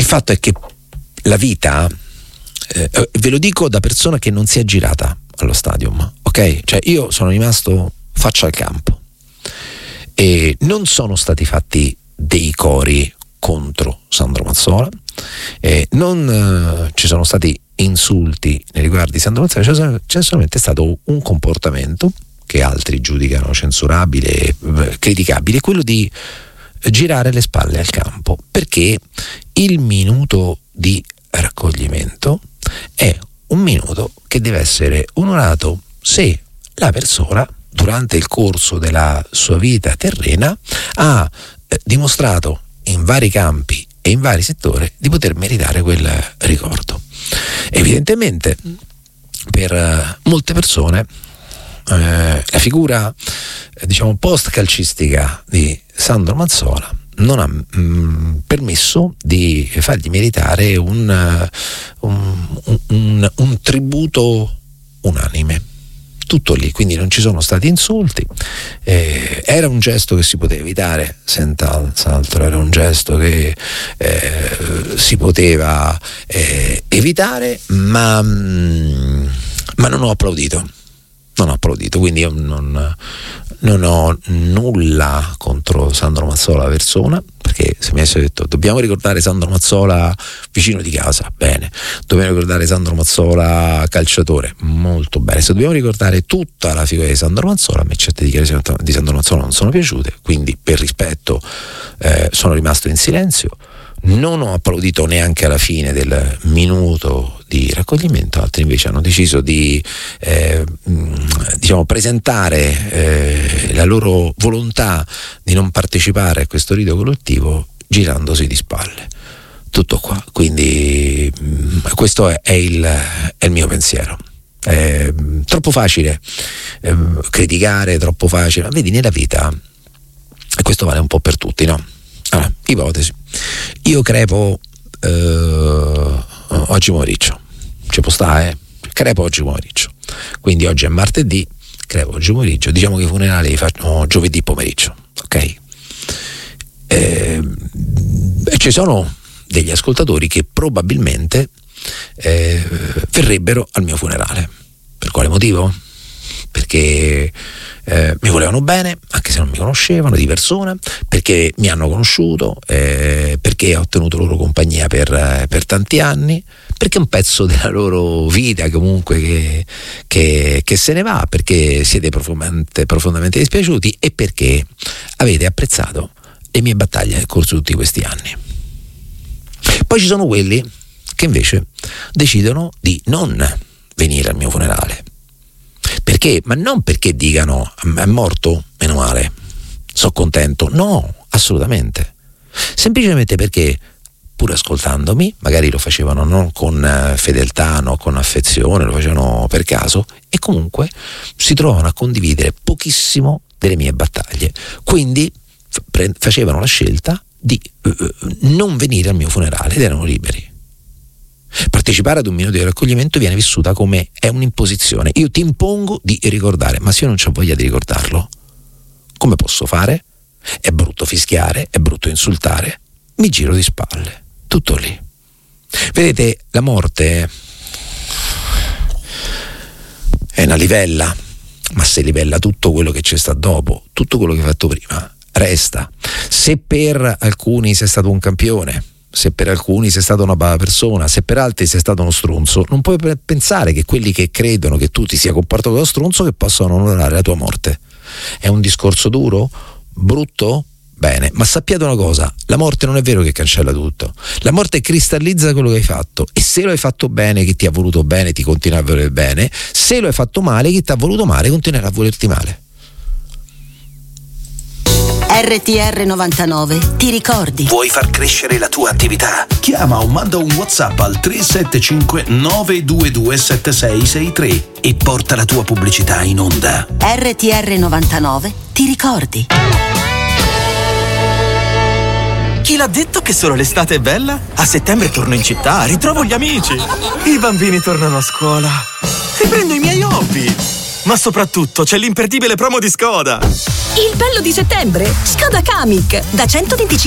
fatto è che la vita, ve lo dico da persona che non si è girata allo stadium, ok? Cioè io sono rimasto faccia al campo e non sono stati fatti dei cori contro Sandro Mazzola, non ci sono stati insulti nei riguardi di Sandro Mazzola, c'è solamente stato un comportamento che altri giudicano censurabile e criticabile, quello di girare le spalle al campo, perché il minuto di raccoglimento è un minuto che deve essere onorato se la persona durante il corso della sua vita terrena ha dimostrato in vari campi e in vari settori di poter meritare quel ricordo. Evidentemente per molte persone la figura post calcistica di Sandro Mazzola non ha permesso di fargli meritare un tributo unanime. Tutto lì, quindi non ci sono stati insulti, era un gesto che si poteva evitare, senz'altro era un gesto che si poteva evitare, ma non ho applaudito. Quindi io non ho nulla contro Sandro Mazzola persona, perché se mi avesse detto dobbiamo ricordare Sandro Mazzola vicino di casa, bene, dobbiamo ricordare Sandro Mazzola calciatore, molto bene, se dobbiamo ricordare tutta la figura di Sandro Mazzola, a me certe dichiarazioni di Sandro Mazzola non sono piaciute, quindi per rispetto sono rimasto in silenzio. Non ho applaudito neanche alla fine del minuto di raccoglimento, altri invece hanno deciso di presentare la loro volontà di non partecipare a questo rito collettivo girandosi di spalle. Tutto qua, quindi questo è il mio pensiero. È troppo facile criticare, troppo facile, ma vedi, nella vita, e questo vale un po' per tutti, no? Allora, ipotesi, io crepo oggi pomeriggio, ci può stare, crepo oggi pomeriggio, quindi oggi è martedì, crepo oggi pomeriggio, diciamo che i funerali li faccio giovedì pomeriggio, ok? Ci sono degli ascoltatori che probabilmente verrebbero al mio funerale. Per quale motivo? Perché mi volevano bene, anche se non mi conoscevano di persona, perché mi hanno conosciuto, perché ho tenuto loro compagnia per tanti anni, perché è un pezzo della loro vita comunque che se ne va, perché siete profondamente dispiaciuti e perché avete apprezzato le mie battaglie nel corso di tutti questi anni. Poi ci sono quelli che invece decidono di non venire al mio funerale. Perché? Ma non perché dicano è morto, meno male, sono contento, no, assolutamente, semplicemente perché pur ascoltandomi, magari lo facevano non con fedeltà, no, con affezione, lo facevano per caso e comunque si trovavano a condividere pochissimo delle mie battaglie, quindi facevano la scelta di non venire al mio funerale ed erano liberi. Partecipare ad un minuto di raccoglimento viene vissuta come è un'imposizione. Io ti impongo di ricordare, ma se io non ho voglia di ricordarlo, come posso fare? È brutto fischiare, è brutto insultare, mi giro di spalle, tutto lì. Vedete, la morte è una livella, ma se livella tutto quello che c'è sta dopo, tutto quello che hai fatto prima resta. Se per alcuni sei stato un campione, se per alcuni sei stata una brava persona, se per altri sei stato uno stronzo, non puoi pensare che quelli che credono che tu ti sia comportato da stronzo che possano onorare la tua morte. È un discorso duro? Brutto? Bene, ma sappiate una cosa, la morte non è vero che cancella tutto, la morte cristallizza quello che hai fatto e se lo hai fatto bene, chi ti ha voluto bene ti continua a volere bene, se lo hai fatto male, chi ti ha voluto male continuerà a volerti male. RTR 99, ti ricordi? Vuoi far crescere la tua attività? Chiama o manda un WhatsApp al 375 922 7663 e porta la tua pubblicità in onda. RTR 99, ti ricordi? Chi l'ha detto che solo l'estate è bella? A settembre torno in città, ritrovo gli amici. I bambini tornano a scuola. Riprendo i miei hobby. Ma soprattutto c'è l'imperdibile promo di Skoda. Il bello di settembre? Skoda Kamiq da 125